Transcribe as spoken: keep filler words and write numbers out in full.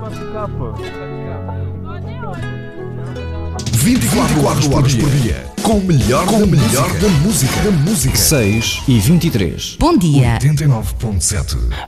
vinte e quatro horas por dia, com o melhor, com o melhor da música, da música. seis e vinte e três. Bom dia. oitenta e nove ponto sete.